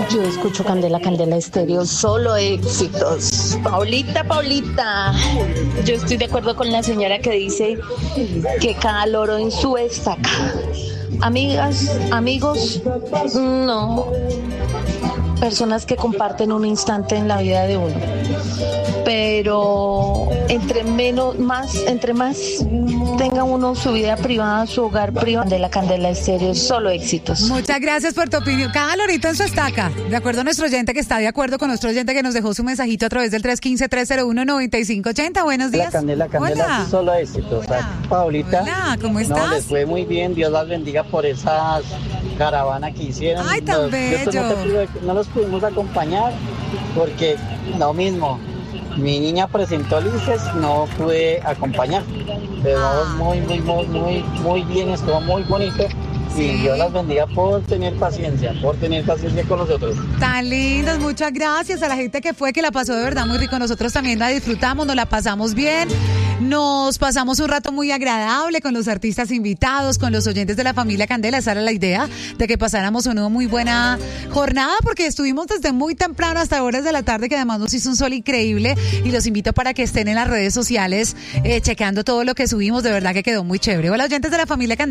Yo escucho Candela Estéreo, solo éxitos. Paulita, yo estoy de acuerdo con la señora que dice que cada loro en su estaca. Amigas, amigos, no. Personas que comparten un instante en la vida de uno. Pero entre más tenga uno su vida privada, su hogar privado, de la Candela Estéreo, solo éxitos. Muchas gracias por tu opinión. Cada lorito en su estaca. De acuerdo a nuestro oyente que está de acuerdo con nuestro oyente que nos dejó su mensajito a través del 315-301-9580. Buenos días. Candela, Hola. solo éxitos. Hola. Paulita. Hola, ¿cómo estás? No, les fue muy bien. Dios las bendiga por esas caravanas que hicieron. Ay, tan bello. No los pudimos acompañar porque lo mismo. Mi niña presentó Lices, no pude acompañar, pero muy bien, estuvo muy bonito. Sí. Y Dios las bendiga por tener paciencia con nosotros. Tan lindos, muchas gracias a la gente que fue, que la pasó de verdad muy rico. Nosotros también la disfrutamos, nos la pasamos bien. Nos pasamos un rato muy agradable con los artistas invitados, con los oyentes de la familia Candela. Esa era la idea, de que pasáramos una muy buena jornada, porque estuvimos desde muy temprano hasta horas de la tarde, que además nos hizo un sol increíble. Y los invito para que estén en las redes sociales chequeando todo lo que subimos. De verdad que quedó muy chévere. Hola, oyentes de la familia Candela.